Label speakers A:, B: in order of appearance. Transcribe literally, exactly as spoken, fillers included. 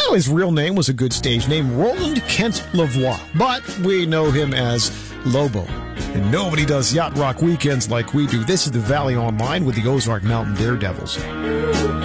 A: By the way, his real name was a good stage name, Roland Kent Lavoie, but we know him as Lobo. And nobody does yacht rock weekends like we do. This is the Valley Online with the Ozark Mountain Daredevils.